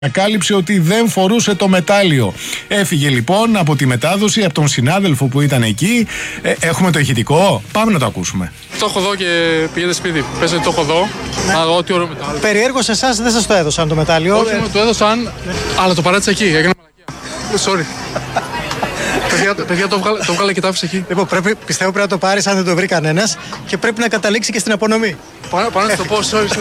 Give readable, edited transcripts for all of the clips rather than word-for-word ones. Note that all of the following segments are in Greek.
Ανακάλυψε ότι δεν φορούσε το μετάλλιο. Έφυγε λοιπόν από τη μετάδοση, από τον συνάδελφο που ήταν εκεί. Έχουμε το ηχητικό. Πάμε να το ακούσουμε. Το έχω δω και πήγαινε σπίτι. Πες ότι το έχω δω. Αλλά ό,τι ωραίο μετάλλιο. Περιέργως εσάς δεν σας το έδωσαν το μετάλλιο. Όχι, μου το έδωσαν, αλλά το παράτησα εκεί. Έκανα μαλακία. Sorry. Παιδιά, το βγάλε και το άφησε εκεί. Λοιπόν, πιστεύω πρέπει να το πάρεις αν δεν το βρει κανένας και πρέπει να καταλήξει και στην απονομή. Πάνω να το πω, sorry.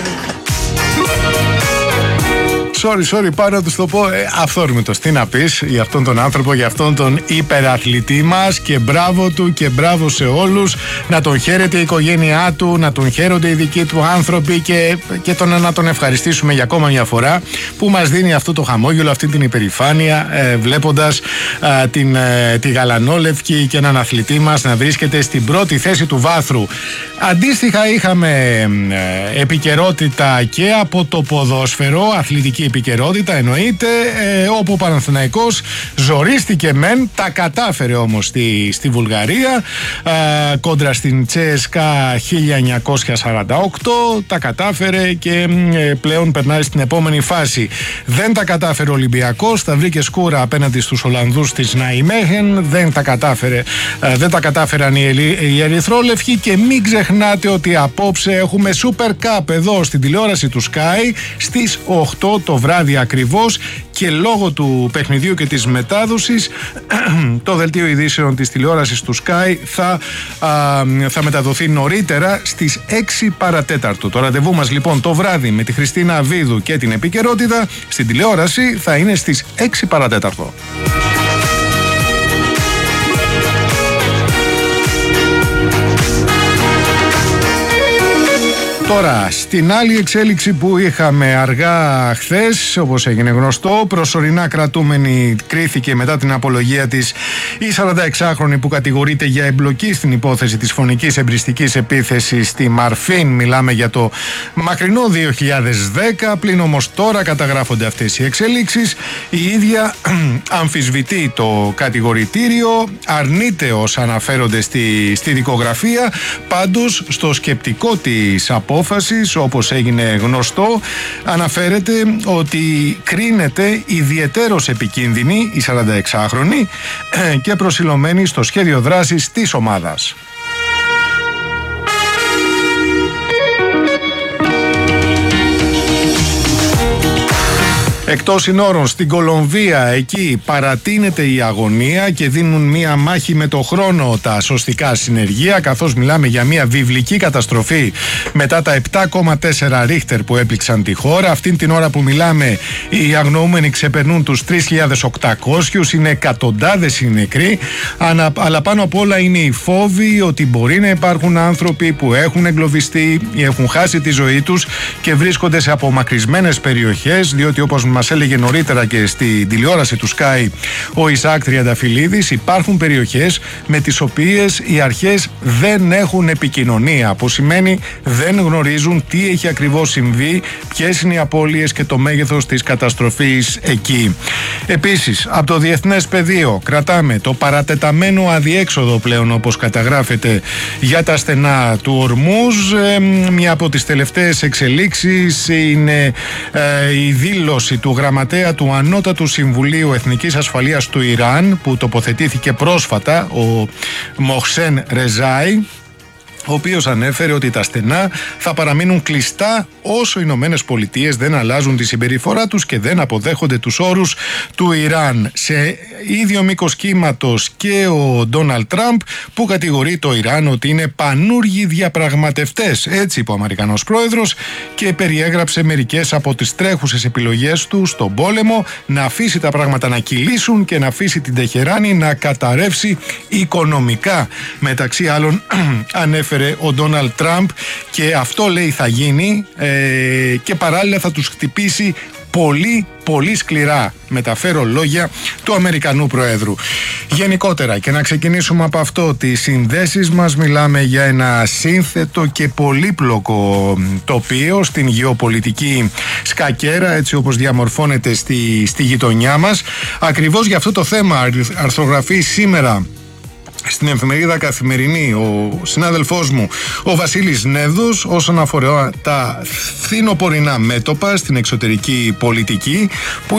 Sorry, πάω να του το πω. Αυθόρμητος. Τι να πεις για αυτόν τον άνθρωπο, για αυτόν τον υπεραθλητή μας, και μπράβο του και μπράβο σε όλους. Να τον χαίρεται η οικογένειά του, να τον χαίρονται οι δικοί του άνθρωποι και να τον ευχαριστήσουμε για ακόμα μια φορά που μας δίνει αυτό το χαμόγελο, αυτή την υπερηφάνεια, βλέποντας τη γαλανόλευκη και έναν αθλητή μας να βρίσκεται στην πρώτη θέση του βάθρου. Αντίστοιχα είχαμε επικαιρότητα και από το ποδόσφαιρο, αθλητική επικαιρότητα εννοείται, όπου ο Παναθηναϊκός ζορίστηκε μεν, τα κατάφερε όμως στη Βουλγαρία κόντρα στην CSKA 1948, τα κατάφερε και πλέον περνάει στην επόμενη φάση. Δεν τα κατάφερε ο Ολυμπιακός, τα βρήκε σκούρα απέναντι στους Ολλανδούς της Ναϊμέχεν, δεν τα κατάφεραν οι Ερυθρόλευκοι. Και μην ξεχνάτε ότι απόψε έχουμε Super Cup εδώ στην τηλεόραση του Sky στις 8 το βράδυ ακριβώς, και λόγω του παιχνιδιού και της μετάδοσης το δελτίο ειδήσεων της τηλεόρασης του Sky θα μεταδοθεί νωρίτερα στις 6 παρατέταρτο. Το ραντεβού μας λοιπόν το βράδυ με τη Χριστίνα Αβίδου και την επικαιρότητα στην τηλεόραση θα είναι στις 6 παρατέταρτο. Τώρα, στην άλλη εξέλιξη που είχαμε αργά χθες, όπως έγινε γνωστό, προσωρινά κρατούμενη κρίθηκε μετά την απολογία της η 46χρονη που κατηγορείται για εμπλοκή στην υπόθεση της φωνικής εμπριστικής επίθεσης στη Μαρφίν. Μιλάμε για το μακρινό 2010, πλην όμως τώρα καταγράφονται αυτές οι εξελίξεις. Η ίδια αμφισβητεί το κατηγορητήριο, αρνείται όσα αναφέρονται στη δικογραφία, πάντως στο σκεπτικό της απόφασης, όπως έγινε γνωστό, αναφέρεται ότι κρίνεται ιδιαιτέρως επικίνδυνη η 46χρονη και προσιλωμένη στο σχέδιο δράσης της ομάδας. Εκτός συνόρων, στην Κολομβία, εκεί παρατείνεται η αγωνία και δίνουν μία μάχη με το χρόνο τα σωστικά συνεργεία, καθώς μιλάμε για μία βιβλική καταστροφή μετά τα 7,4 ρίχτερ που έπληξαν τη χώρα. Αυτήν την ώρα που μιλάμε οι αγνοούμενοι ξεπερνούν τους 3.800, είναι εκατοντάδες οι νεκροί, αλλά πάνω απ' όλα είναι οι φόβοι ότι μπορεί να υπάρχουν άνθρωποι που έχουν εγκλωβιστεί ή έχουν χάσει τη ζωή τους και βρίσκονται σε απομακρυσμένες περιοχές, διότι όπως μας έλεγε νωρίτερα και στη τηλεόραση του Sky ο Ισαάκ Τριανταφυλλίδης, υπάρχουν περιοχές με τις οποίες οι αρχές δεν έχουν επικοινωνία, που σημαίνει δεν γνωρίζουν τι έχει ακριβώς συμβεί, ποιες είναι οι απώλειες και το μέγεθος της καταστροφής εκεί. Επίσης, από το διεθνές πεδίο κρατάμε το παρατεταμένο αδιέξοδο πλέον, όπως καταγράφεται, για τα στενά του Ορμούζ. Μια από τις τελευταίες εξελίξεις είναι η δήλωση του γραμματέα του Ανώτατου Συμβουλίου Εθνικής Ασφαλείας του Ιράν, που τοποθετήθηκε πρόσφατα, ο Μοχσέν Ρεζάι, ο οποίος ανέφερε ότι τα στενά θα παραμείνουν κλειστά όσο οι Ηνωμένες Πολιτείες δεν αλλάζουν τη συμπεριφορά τους και δεν αποδέχονται τους όρους του Ιράν. Σε ίδιο μήκος κύματος και ο Ντόναλντ Τραμπ, που κατηγορεί το Ιράν ότι είναι πανούργοι διαπραγματευτές, έτσι είπε ο Αμερικανός πρόεδρος, και περιέγραψε μερικές από τις τρέχουσες επιλογές του στον πόλεμο, να αφήσει τα πράγματα να κυλήσουν και να αφήσει την Τεχεράνη να καταρρεύσει οικονομικά. Μεταξύ άλλων ανέφερε ο Ντόναλντ Τραμπ, και αυτό λέει θα γίνει, και παράλληλα θα τους χτυπήσει πολύ πολύ σκληρά. Μεταφέρω λόγια του Αμερικανού Προέδρου. Γενικότερα, και να ξεκινήσουμε από αυτό, τις συνδέσεις μας, μιλάμε για ένα σύνθετο και πολύπλοκο τοπίο στην γεωπολιτική σκακέρα, έτσι όπως διαμορφώνεται στη γειτονιά μας. Ακριβώς για αυτό το θέμα αρθρογραφεί σήμερα στην εφημερίδα Καθημερινή ο συνάδελφός μου ο Βασίλης Νέδος όσον αφορά τα φθινοπορεινά μέτωπα στην εξωτερική πολιτική που